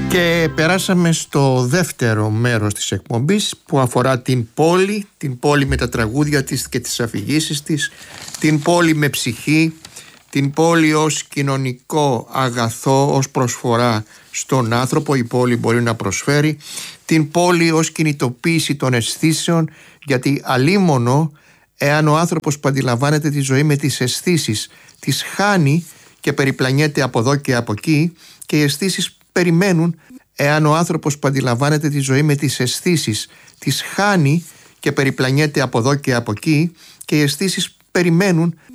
Και περάσαμε στο δεύτερο μέρος της εκπομπής που αφορά την πόλη με τα τραγούδια της και τις αφηγήσεις της, την πόλη με ψυχή, την πόλη ως κοινωνικό αγαθό, ως προσφορά στον άνθρωπο. Η πόλη μπορεί να προσφέρει την πόλη ως κινητοποίηση των αισθήσεων, γιατί αλίμονο εάν ο άνθρωπος που αντιλαμβάνεται τη ζωή με τις αισθήσεις τις χάνει και περιπλανιέται από εδώ και από εκεί, και οι αισθήσεις περιμένουν. Εάν ο άνθρωπος που αντιλαμβάνεται τη ζωή με τις αισθήσεις τις χάνει και περιπλανιέται από εδώ και από εκεί, και οι αισθήσεις περιμένουν